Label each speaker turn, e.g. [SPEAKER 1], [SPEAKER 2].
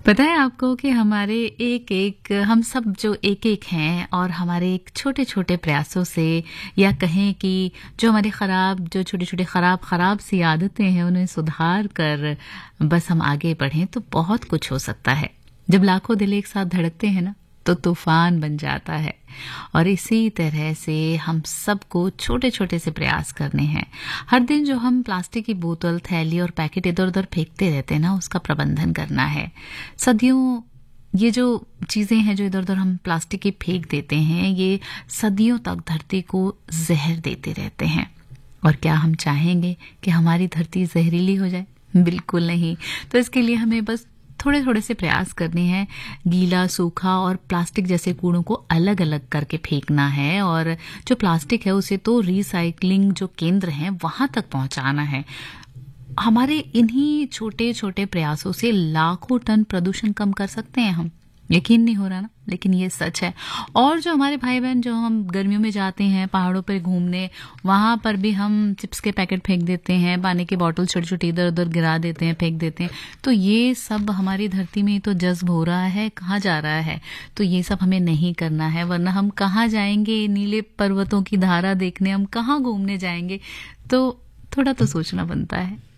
[SPEAKER 1] पता है आपको कि हमारे एक एक हम सब जो एक एक हैं और हमारे एक छोटे छोटे प्रयासों से या कहें कि जो हमारी खराब जो छोटी छोटी खराब खराब सी आदतें हैं उन्हें सुधार कर बस हम आगे बढ़ें तो बहुत कुछ हो सकता है। जब लाखों दिल एक साथ धड़कते हैं ना तो तूफान बन जाता है। और इसी तरह से हम सबको छोटे छोटे से प्रयास करने हैं। हर दिन जो हम प्लास्टिक की बोतल थैली और पैकेट इधर उधर फेंकते रहते हैं ना उसका प्रबंधन करना है। सदियों ये जो चीजें हैं जो इधर उधर हम प्लास्टिक की फेंक देते हैं ये सदियों तक धरती को जहर देते रहते हैं। और क्या हम चाहेंगे कि हमारी धरती जहरीली हो जाए? बिल्कुल नहीं। तो इसके लिए हमें बस थोड़े थोड़े से प्रयास करने हैं। गीला सूखा और प्लास्टिक जैसे कूड़ों को अलग अलग करके फेंकना है और जो प्लास्टिक है उसे तो रिसाइकलिंग जो केंद्र हैं वहां तक पहुंचाना है। हमारे इन्हीं छोटे छोटे प्रयासों से लाखों टन प्रदूषण कम कर सकते हैं हम। यकीन नहीं हो रहा ना, लेकिन ये सच है। और जो हमारे भाई बहन जो हम गर्मियों में जाते हैं पहाड़ों पर घूमने, वहां पर भी हम चिप्स के पैकेट फेंक देते हैं, पानी की बोतल छोटी छोटी इधर उधर गिरा देते हैं, फेंक देते हैं। तो ये सब हमारी धरती में तो जज्ब हो रहा है, कहाँ जा रहा है। तो ये सब हमें नहीं करना है, वरना हम कहाँ जाएंगे नीले पर्वतों की धारा देखने, हम कहाँ घूमने जाएंगे। तो थोड़ा तो सोचना बनता है।